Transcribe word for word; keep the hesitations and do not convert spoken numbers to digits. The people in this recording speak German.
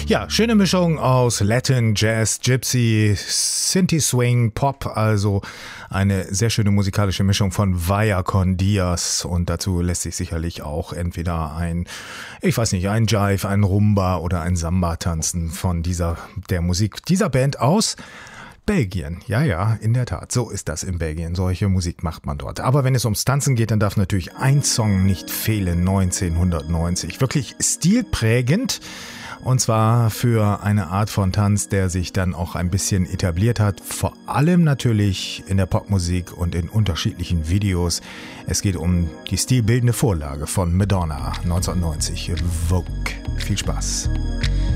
Ja, schöne Mischung aus Latin, Jazz, Gypsy, Synthie Swing, Pop, also eine sehr schöne musikalische Mischung von Vaya con Diaz, und dazu lässt sich sicherlich auch entweder ein, ich weiß nicht, ein Jive, ein Rumba oder ein Samba tanzen von dieser, der Musik dieser Band aus Belgien. Ja, ja, in der Tat. So ist das in Belgien. Solche Musik macht man dort. Aber wenn es ums Tanzen geht, dann darf natürlich ein Song nicht fehlen. neunzehnhundertneunzig. Wirklich stilprägend. Und zwar für eine Art von Tanz, der sich dann auch ein bisschen etabliert hat. Vor allem natürlich in der Popmusik und in unterschiedlichen Videos. Es geht um die stilbildende Vorlage von Madonna neunzehnhundertneunzig. Vogue. Viel Spaß.